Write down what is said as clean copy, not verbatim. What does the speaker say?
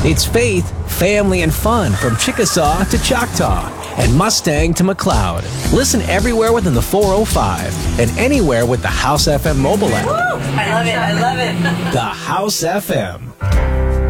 It's faith, family, and fun from Chickasaw to Choctaw and Mustang to McLeod. Listen everywhere within the 405 and anywhere with the House FM mobile app. Woo! I love it. I love it. The House FM.